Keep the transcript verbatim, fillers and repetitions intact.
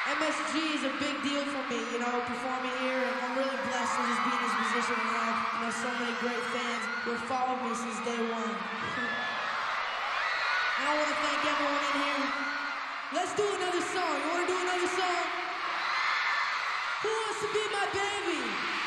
M S G is a big deal for me, you know, performing here, and I'm really blessed to just be in this position and have, you know, so many great fans who have followed me since day one. And I want to thank everyone in here. Let's do another song. You want to do another song? Who wants to be my baby?